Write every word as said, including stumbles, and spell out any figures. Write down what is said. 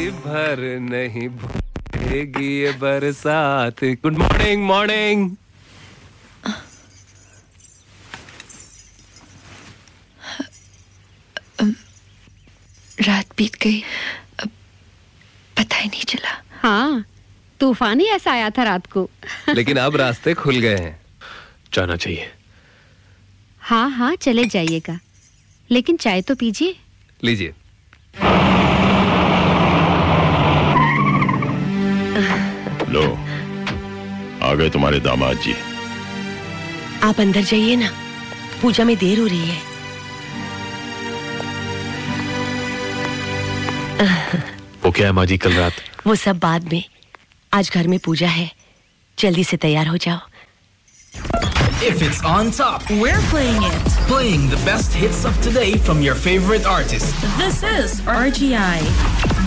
जिंदगी भर नहीं भूलेगी ये बरसात। Good morning morning. रात बीत गई, अब पता ही नहीं चला। हाँ, तूफान ही ऐसा आया था रात को। लेकिन अब रास्ते खुल गए हैं, जाना चाहिए। हाँ हाँ चले जाइएगा, लेकिन चाय तो पीजिए। लीजिए। लो, आ गए तुम्हारे दामाद जी। आप अंदर जाइए ना, पूजा में देर हो रही है। वो क्या है माँ जी, कल रात? वो सब बाद में, आज घर में पूजा है, जल्दी से तैयार हो जाओ। If it's on top, we're playing it. Playing the best hits of today from your favorite artist. This is R G I.